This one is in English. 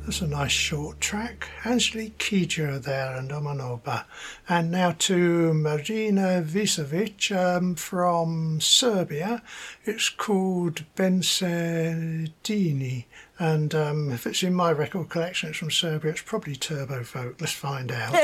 That's a nice short track. Angelique Kidjo there and Omanova. And now to Marina Visovic from Serbia. It's called Bensedini. And if it's in my record collection, it's from Serbia. It's probably Turbo Folk. Let's find out.